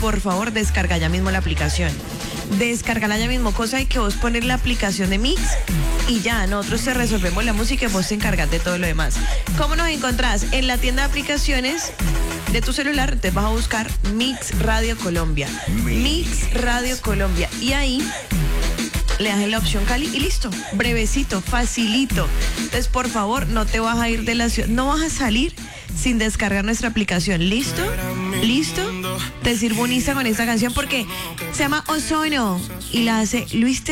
por favor, descarga ya mismo la aplicación. Descárgala ya mismo, cosa de que vos pones la aplicación de Mix y ya, nosotros te resolvemos la música y vos te encargas de todo lo demás. ¿Cómo nos encontrás? En la tienda de aplicaciones de tu celular te vas a buscar Mix Radio Colombia. Mix Radio Colombia. Y ahí le das en la opción Cali y listo. Brevecito, facilito. Entonces, por favor, no te vas a ir de la ciudad, no vas a salir sin descargar nuestra aplicación. ¿Listo? ¿Listo? Te sirvo un Insta con esta canción porque se llama Ozono y la hace Luis